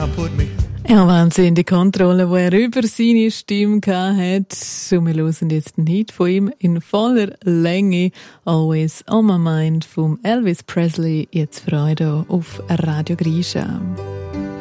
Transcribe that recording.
put me. Ja, Wahnsinn, die Kontrolle, die er über seine Stimme hatte. Und wir hören jetzt einen Hit von ihm in voller Länge. Always on my mind vom Elvis Presley. Jetzt Freude auf Radio Grisha.